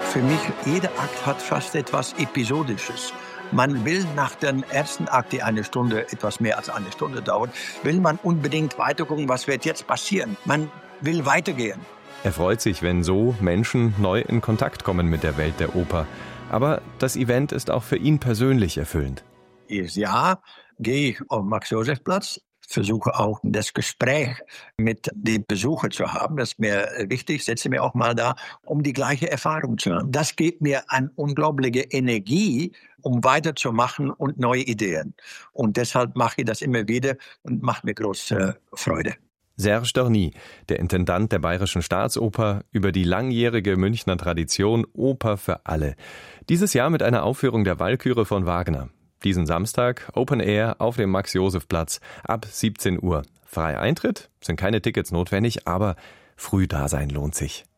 Für mich, jeder Akt hat fast etwas Episodisches. Man will nach dem ersten Akt, die eine Stunde, etwas mehr als eine Stunde dauert, will man unbedingt weitergucken, was wird jetzt passieren. Man will weitergehen. Er freut sich, wenn so Menschen neu in Kontakt kommen mit der Welt der Oper. Aber das Event ist auch für ihn persönlich erfüllend. Jedes Jahr gehe ich auf Max-Joseph-Platz, versuche auch das Gespräch mit den Besuchern zu haben. Das ist mir wichtig, setze mir auch mal da, um die gleiche Erfahrung zu haben. Das gibt mir eine unglaubliche Energie, um weiterzumachen und neue Ideen. Und deshalb mache ich das immer wieder und macht mir große Freude. Serge Dorny, der Intendant der Bayerischen Staatsoper, über die langjährige Münchner Tradition Oper für alle. Dieses Jahr mit einer Aufführung der Walküre von Wagner. Diesen Samstag Open Air auf dem Max-Joseph-Platz ab 17 Uhr. Freier Eintritt, sind keine Tickets notwendig, aber früh da sein lohnt sich.